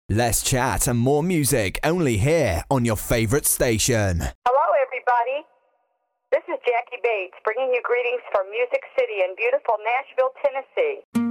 Less chat and more music only here on your favorite station. Hello, everybody. This is Jackie Bates bringing you greetings from Music City in beautiful Nashville, Tennessee.